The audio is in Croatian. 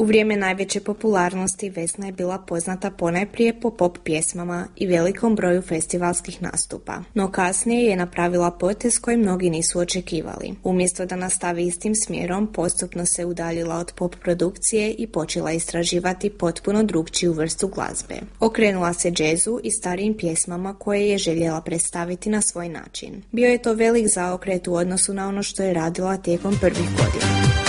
U vrijeme najveće popularnosti Vesna je bila poznata ponajprije po pop pjesmama i velikom broju festivalskih nastupa, no kasnije je napravila potez koji mnogi nisu očekivali. Umjesto da nastavi istim smjerom, postupno se udaljila od pop produkcije i počela istraživati potpuno drukčiju vrstu glazbe. Okrenula se džezu i starijim pjesmama koje je željela predstaviti na svoj način. Bio je to velik zaokret u odnosu na ono što je radila tijekom prvih godina.